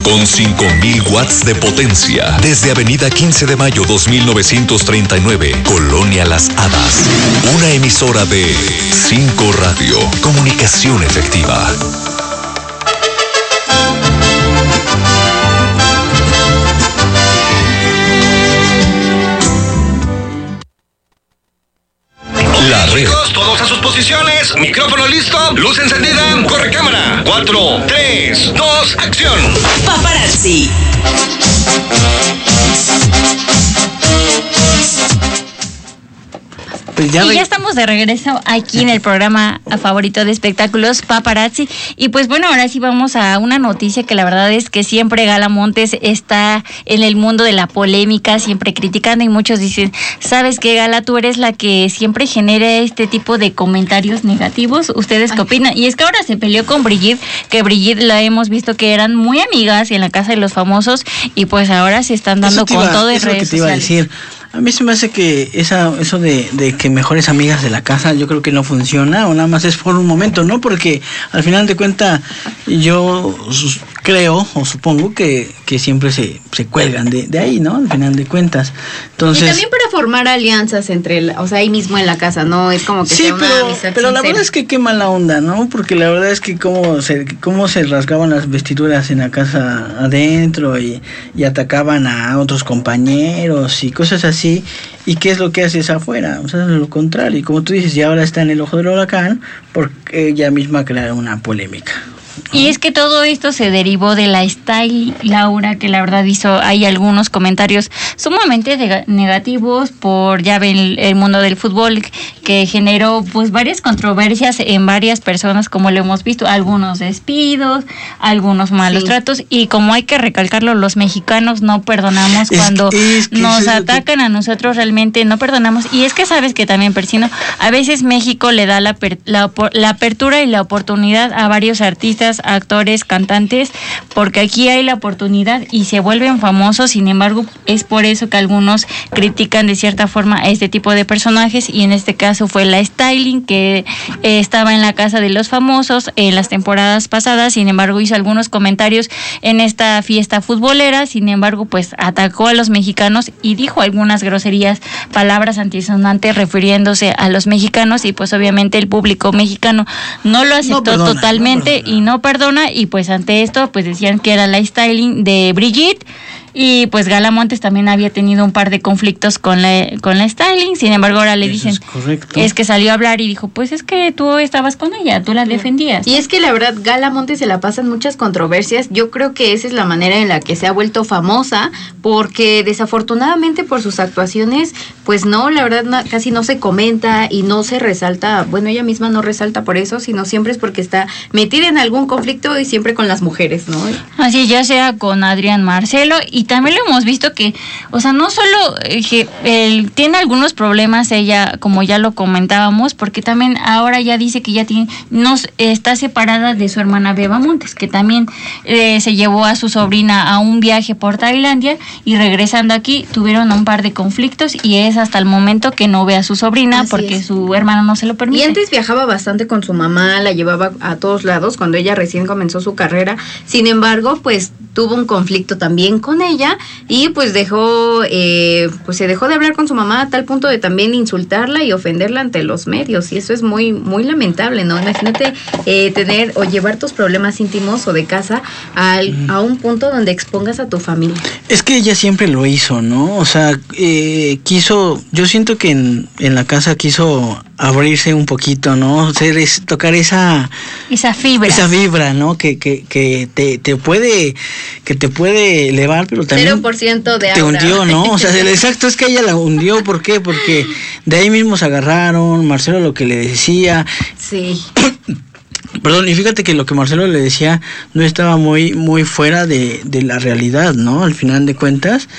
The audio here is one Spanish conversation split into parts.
con 5,000 watts de potencia. Desde Avenida 15 de Mayo 2939, Colonia Las Hadas. Una emisora de 5 Radio. Comunicación efectiva. La red. Chicos, todos a sus posiciones. Micrófono listo. Luz encendida. Corre cámara. 4, 3, 2, acción. Paparazzi. Pues ya estamos de regreso aquí en el programa favorito de espectáculos, Paparazzi. Y pues bueno, ahora sí vamos a una noticia que la verdad es que siempre Gala Montes está en el mundo de la polémica, siempre criticando, y muchos dicen, ¿sabes qué, Gala? Tú eres la que siempre genera este tipo de comentarios negativos. ¿Ustedes qué opinan? Y es que ahora se peleó con Brigitte, que Brigitte la hemos visto que eran muy amigas en la Casa de los Famosos, y pues ahora se están dando con todo en redes sociales. A mí se me hace que eso de que mejores amigas de la casa, yo creo que no funciona, o nada más es por un momento, ¿no? Porque al final de cuentas yo creo o supongo que siempre se cuelgan de ahí, ¿no? Al final de cuentas. Entonces, y también para formar alianzas entre, o sea, ahí mismo en la casa, ¿no? Es como que sí, sea una amistad pero la sincera. verdad es que qué mala onda, ¿no? Porque la verdad es que cómo se rasgaban las vestiduras en la casa adentro y atacaban a otros compañeros y cosas así. ¿Y qué es lo que haces afuera? O sea, es lo contrario. Y como tú dices, ya ahora está en el ojo del huracán porque ella misma crea una polémica. Y es que todo esto se derivó de la style Laura, que la verdad hay algunos comentarios sumamente negativos por, ya ven, el mundo del fútbol, que generó pues varias controversias en varias personas, como lo hemos visto, algunos despidos, algunos malos tratos, y como hay que recalcarlo, los mexicanos no perdonamos cuando nos atacan a nosotros, realmente no perdonamos. Y es que sabes que también, Persino, a veces México le da la apertura y la oportunidad a varios artistas, actores, cantantes, porque aquí hay la oportunidad y se vuelven famosos. Sin embargo, es por eso que algunos critican de cierta forma a este tipo de personajes, y en este caso fue la styling, que estaba en la Casa de los Famosos en las temporadas pasadas. Sin embargo, hizo algunos comentarios en esta fiesta futbolera. Sin embargo, pues atacó a los mexicanos y dijo algunas groserías, palabras antisonantes refiriéndose a los mexicanos, y pues obviamente el público mexicano no lo aceptó totalmente y no perdona, y pues ante esto pues decían que era la styling de Brigitte. Y pues Gala Montes también había tenido un par de conflictos con la styling. Sin embargo, ahora le dicen, es que salió a hablar y dijo, pues es que tú estabas con ella, tú la defendías. Y es que la verdad, Gala Montes se la pasa en muchas controversias. Yo creo que esa es la manera en la que se ha vuelto famosa, porque desafortunadamente por sus actuaciones, pues no, la verdad casi no se comenta y no se resalta. Bueno, ella misma no resalta por eso, sino siempre es porque está metida en algún conflicto, y siempre con las mujeres, ¿no? Así, ya sea con Adrián Marcelo, y también lo hemos visto que, o sea, no solo tiene algunos problemas ella, como ya lo comentábamos, porque también ahora ya dice que ya está separada de su hermana Beba Montes, que también se llevó a su sobrina a un viaje por Tailandia, y regresando aquí tuvieron un par de conflictos, y es hasta el momento que no ve a su sobrina. Así porque su hermana no se lo permite. Y antes viajaba bastante con su mamá, la llevaba a todos lados cuando ella recién comenzó su carrera. Sin embargo, pues tuvo un conflicto también con ella, y pues se dejó de hablar con su mamá a tal punto de también insultarla y ofenderla ante los medios, y eso es muy muy lamentable, ¿no? Imagínate tener o llevar tus problemas íntimos o de casa a un punto donde expongas a tu familia. Es que ella siempre lo hizo, ¿no? O sea, yo siento que en la casa quiso abrirse un poquito, ¿no? Tocar esa fibra, ¿no? Que te puede elevar, pero también 0% de te hundió, ¿no? O sea, exacto, es que ella la hundió. ¿Por qué? Porque de ahí mismo se agarraron, Marcelo lo que le decía. Sí. Perdón, y fíjate que lo que Marcelo le decía no estaba muy muy fuera de la realidad, ¿no? Al final de cuentas,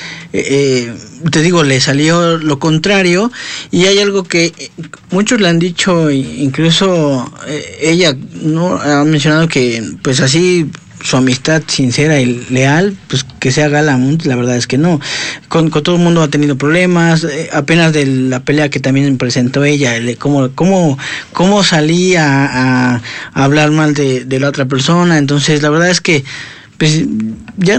te digo, le salió lo contrario, y hay algo que muchos le han dicho, incluso ella no ha mencionado que pues así su amistad sincera y leal, pues que sea Gala Montes, la verdad es que no. Con todo el mundo ha tenido problemas, apenas de la pelea que también presentó ella, cómo salía a hablar mal de la otra persona. Entonces la verdad es que pues ya